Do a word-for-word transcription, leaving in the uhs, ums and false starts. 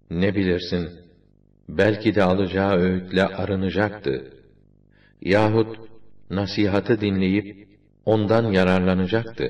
Ne bilirsin, belki de alacağı öğütle arınacaktı. Yahut nasihatı dinleyip ondan yararlanacaktı.